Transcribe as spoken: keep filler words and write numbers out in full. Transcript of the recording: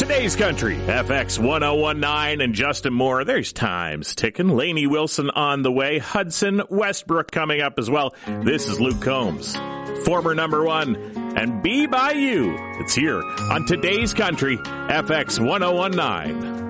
Today's Country, F X ten nineteen, and Justin Moore. There's times ticking. Lainey Wilson on the way. Hudson Westbrook coming up as well. This is Luke Combs, former number one, and Be By You. It's here on Today's Country, F X ten nineteen.